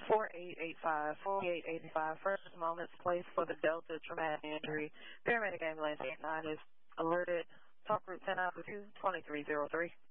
4885, first moments, place for the Delta traumatic injury. Paramedic ambulance 89 is alerted. Talk route 10 out 2303.